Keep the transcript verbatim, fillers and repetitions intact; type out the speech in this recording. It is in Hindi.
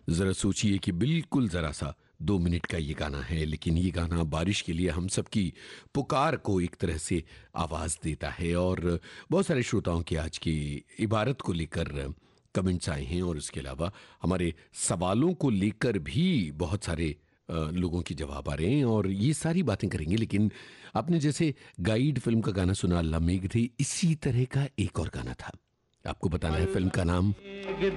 ज़रा सोचिए कि बिल्कुल ज़रा सा दो मिनट का ये गाना है, लेकिन ये गाना बारिश के लिए हम सबकी पुकार को एक तरह से आवाज़ देता है। और बहुत सारे श्रोताओं की आज की इबारत को लेकर कमेंट्स आए हैं, और इसके अलावा हमारे सवालों को लेकर भी बहुत सारे अ, लोगों के जवाब आ रहे हैं, और ये सारी बातें करेंगे। लेकिन आपने जैसे गाइड फिल्म का गाना सुना, अल्लाह मेघ थी, इसी तरह का एक और गाना था, आपको बताना है फिल्म का नाम।